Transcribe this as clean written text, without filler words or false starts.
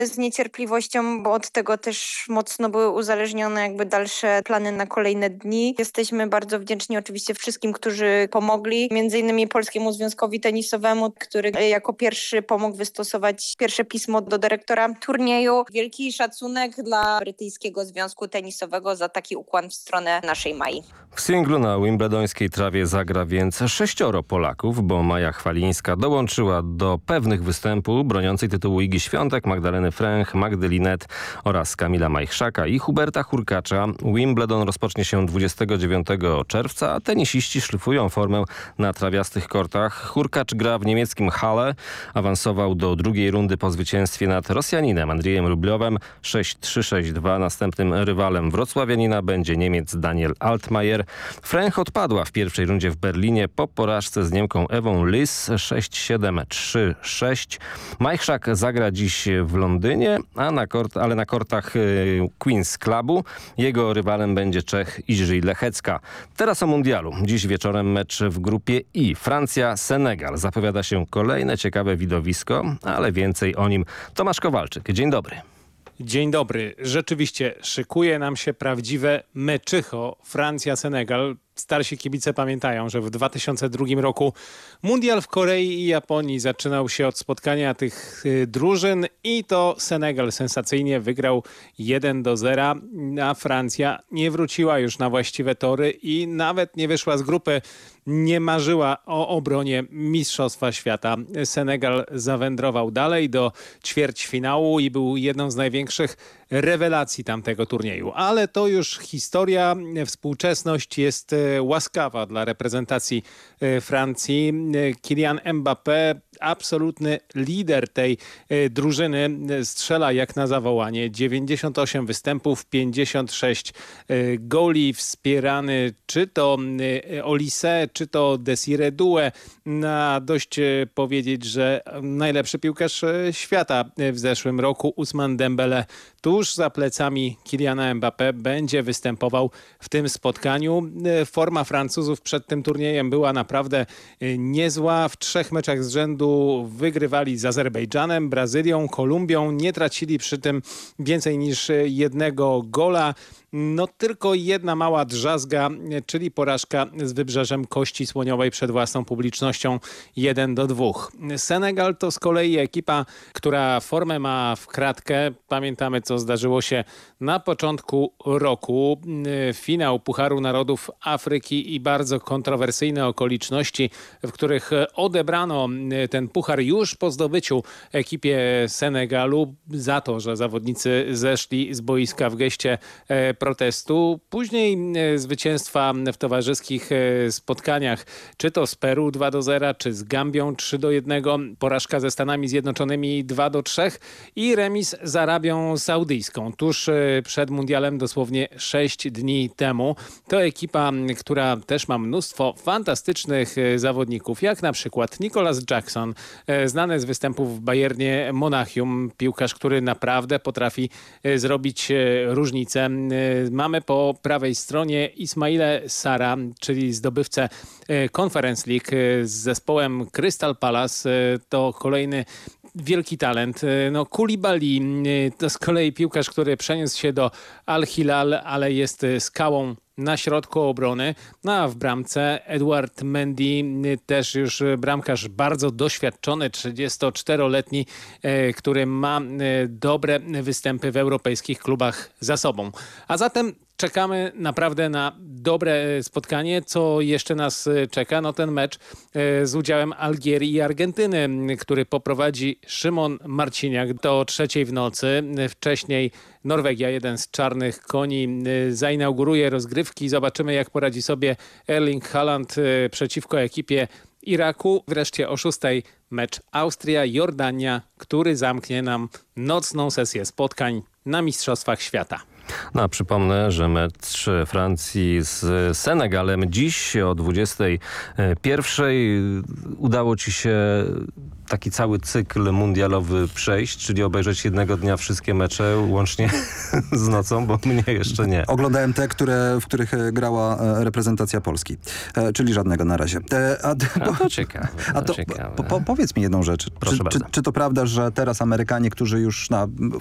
z niecierpliwością, bo od tego też mocno były uzależnione jakby dalsze plany na kolejne dni. Jesteśmy bardzo wdzięczni oczywiście wszystkim, którzy pomogli, między innymi Polskiemu Związkowi Tenisowemu, który jako pierwszy pomógł wystosować pierwsze pismo do dyrektora turnieju. Wielki szacunek dla Brytyjskiego Związku Tenisowego za taki ukłon w stronę naszej Mai. W singlu na wimbledońskiej trawie zagra więc 6 Polaków, bo Maja Chwalińska dołączyła do pewnych występu broniącej tytułu Igi Świątek, Magdaleny Fręch, Magdy Linet oraz Kamila Majchrzaka i Huberta Hurkacza. Wimbledon rozpocznie się 29 czerwca, a tenisiści szlifują formę na trawiastych kortach. Hurkacz gra w niemieckim Halle, awansował do drugiej rundy po zwycięstwie nad Rosjaninem Andrzejem Rubliowem 6-3, 6-2. Następnym rywalem wrocławianina będzie Niemiec Daniel Altmaier. Fręch odpadła w pierwszej rundzie w Berlinie po porażce z Niemką Ewą Lys 6-7, 3-6. Majchrzak zagra dziś w Londynie, ale na kortach Queen's Clubu. Jego rywalem będzie Czech Jiří Lechecka. Teraz o mundialu. Dziś wieczorem mecz w grupie I. Francja-Senegal. Zapowiada się kolejne ciekawe widowisko, ale więcej o nim Tomasz Kowalczyk. Dzień dobry. Dzień dobry. Rzeczywiście szykuje nam się prawdziwe meczycho Francja-Senegal. Starsi kibice pamiętają, że w 2002 roku mundial w Korei i Japonii zaczynał się od spotkania tych drużyn i to Senegal sensacyjnie wygrał 1-0, a Francja nie wróciła już na właściwe tory i nawet nie wyszła z grupy. Nie marzyła o obronie Mistrzostwa Świata. Senegal zawędrował dalej do ćwierćfinału i był jedną z największych rewelacji tamtego turnieju. Ale to już historia. Współczesność jest łaskawa dla reprezentacji Francji. Kylian Mbappé, absolutny lider tej drużyny, strzela jak na zawołanie. 98 występów, 56 goli, wspierany czy to Olise, czy to Desiré Doué. Dość powiedzieć, że najlepszy piłkarz świata w zeszłym roku, Ousmane Dembélé, tuż za plecami Kyliana Mbappé będzie występował w tym spotkaniu. Forma Francuzów przed tym turniejem była naprawdę niezła. W 3 meczach z rzędu wygrywali z Azerbejdżanem, Brazylią, Kolumbią. Nie tracili przy tym więcej niż 1 gola. No tylko jedna mała drzazga, czyli porażka z Wybrzeżem Kości Słoniowej przed własną publicznością 1-2. Senegal to z kolei ekipa, która formę ma w kratkę. Pamiętamy, co zdarzyło się na początku roku. Finał Pucharu Narodów Afryki i bardzo kontrowersyjne okoliczności, w których odebrano ten puchar już po zdobyciu ekipie Senegalu za to, że zawodnicy zeszli z boiska w geście protestu. Później zwycięstwa w towarzyskich spotkaniach, czy to z Peru 2-0, czy z Gambią 3-1, porażka ze Stanami Zjednoczonymi 2-3 i remis z Arabią Saudyjską tuż przed mundialem, dosłownie 6 dni temu. To ekipa, która też ma mnóstwo fantastycznych zawodników, jak na przykład Nicolas Jackson, znany z występów w Bayernie Monachium, piłkarz, który naprawdę potrafi zrobić różnicę. Mamy po prawej stronie Ismailę Sara, czyli zdobywcę Conference League z zespołem Crystal Palace. To kolejny wielki talent. No, Koulibaly to z kolei piłkarz, który przeniósł się do Al Hilal, ale jest skałą na środku obrony. No a w bramce Edouard Mendy, też już bramkarz bardzo doświadczony, 34-letni, który ma dobre występy w europejskich klubach za sobą. A zatem czekamy naprawdę na dobre spotkanie. Co jeszcze nas czeka? No ten mecz z udziałem Algierii i Argentyny, który poprowadzi Szymon Marciniak do 3 w nocy. Wcześniej Norwegia, jeden z czarnych koni, zainauguruje rozgrywki. Zobaczymy, jak poradzi sobie Erling Haaland przeciwko ekipie Iraku. Wreszcie o 6 mecz Austria-Jordania, który zamknie nam nocną sesję spotkań na Mistrzostwach Świata. No, przypomnę, że mecz Francji z Senegalem dziś o 21:00. Udało ci się taki cały cykl mundialowy przejść, czyli obejrzeć jednego dnia wszystkie mecze łącznie z nocą, bo mnie jeszcze nie. Oglądałem te, w których grała reprezentacja Polski, czyli żadnego na razie. To ciekawe. Powiedz mi jedną rzecz. Proszę bardzo. Czy to prawda, że teraz Amerykanie, którzy już